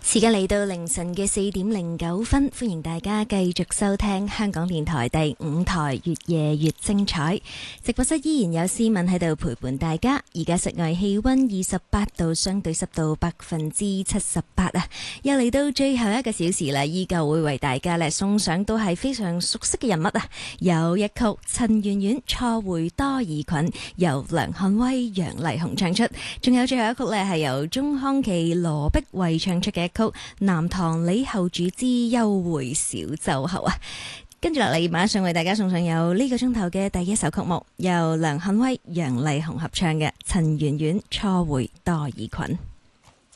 時間嚟到凌晨嘅4:09，歡迎大家繼續收聽香港電台第5台越夜越精彩。直播室依然有思敏喺度陪伴大家。而家室外氣溫28度，相對濕度78%啊！又嚟到最後一個小時啦，依舊會為大家咧送上都係非常熟悉嘅人物啊！有一曲陳圓圓錯會多爾袞，由梁漢威、楊麗紅唱出，仲有最後一曲咧係由鐘康琪、羅碧慧唱出嘅一曲《南唐李後主之幽會小奏後》啊！跟住落嚟，馬上為大家送上有呢個鐘頭嘅第一首曲目，由梁漢威、楊麗紅合唱嘅陳圓圓錯會多爾袞。